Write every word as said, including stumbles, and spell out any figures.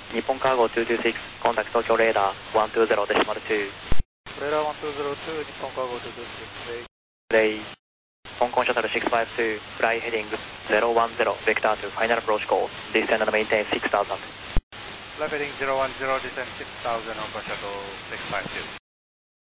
日本カーゴにーにーろく、コンタクト東京レーダーいちにーゼロデシマルに。 レーダーいちにーゼロに、日本カーゴにーにーろく、 レイ、香港シャトルろくごに、フライヘディングゼロいちゼロ、ベクターとファイナルアプローチコール、descend and maintain ろく ゼロゼロ。 フライヘディングゼロいちゼロ、descend ろく ゼロゼロ、香港シャトルろくごに。